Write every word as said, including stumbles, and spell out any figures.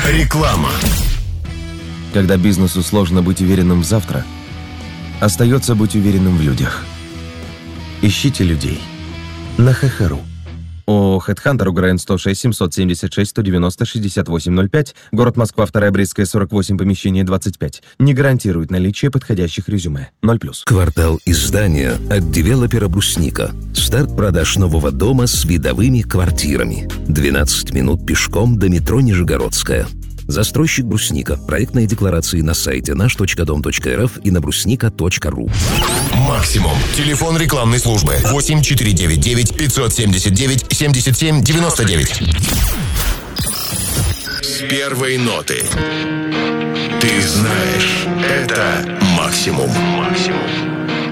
Реклама. Когда бизнесу сложно быть уверенным в завтра, остается быть уверенным в людях. Ищите людей на ХХРУ. ООО «Хедхантер», УГРН сто шесть семьсот семьдесят шесть сто девяносто шестьдесят восемь ноль пять, город Москва, вторая Брестская, сорок восемь, помещение двадцать пять. Не гарантирует наличие подходящих резюме. ноль плюс. Квартал издания от девелопера «Брусника». Старт продаж нового дома с видовыми квартирами. двенадцать минут пешком до метро Нижегородская. Застройщик «Брусника». Проектные декларации на сайте наш точка дом точка эр эф и на брусника точка ру. Максимум. Телефон рекламной службы восемь четыре девять девять пятьсот семьдесят девять семьдесят семь девяносто девять. С первой ноты. Ты знаешь, это максимум. Максимум.